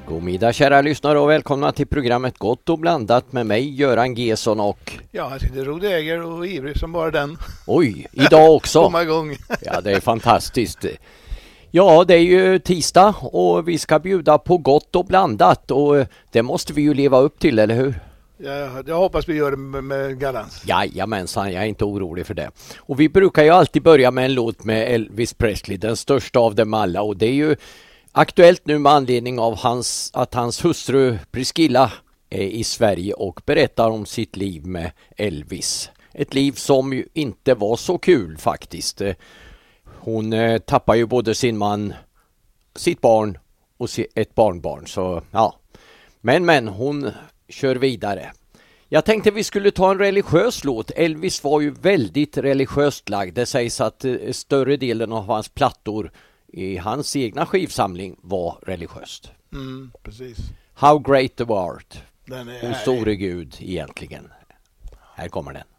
God middag kära lyssnare och välkomna till programmet Gott och blandat med mig Göran Gesson och... Ja, här sitter Rode Äger och ivrig som bara den. Oj, idag också. Komma igång. Ja, det är fantastiskt. Ja, det är ju tisdag och vi ska bjuda på gott och blandat och det måste vi ju leva upp till, eller hur? Ja, jag hoppas vi gör det med galans. Jajamensan, jag är inte orolig för det. Och vi brukar ju alltid börja med en låt med Elvis Presley, den största av dem alla. Och det är ju aktuellt nu med anledning av att hans hustru Priscilla är i Sverige och berättar om sitt liv med Elvis. Ett liv som ju inte var så kul faktiskt. Hon tappar ju både sin man, sitt barn och ett barnbarn. Så ja, men hon kör vidare. Jag tänkte vi skulle ta en religiös låt. Elvis var ju väldigt religiöst lagd. Det sägs att större delen av hans plattor i hans egna skivsamling var religiöst. Precis. How great thou art. Den är O store Gud egentligen. Här kommer den.